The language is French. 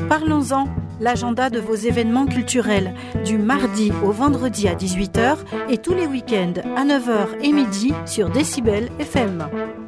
Parlons-en, l'agenda de vos événements culturels, du mardi au vendredi à 18h et tous les week-ends à 9h et midi sur Décibel FM.